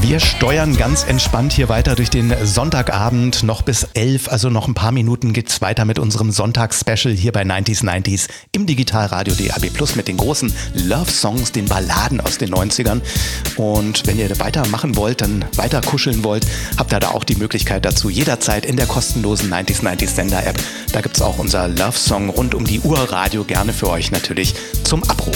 Wir steuern ganz entspannt hier weiter durch den Sonntagabend, noch bis 11, also noch ein paar Minuten geht's weiter mit unserem Sonntagsspecial hier bei 90s im Digitalradio DAB+ mit den großen Love-Songs, den Balladen aus den 90ern. Und wenn ihr weitermachen wollt, dann weiter kuscheln wollt, habt ihr da auch die Möglichkeit dazu jederzeit in der kostenlosen 90s Sender-App. Da gibt's auch unser Love-Song rund um die Uhr Radio gerne für euch natürlich zum Abruf.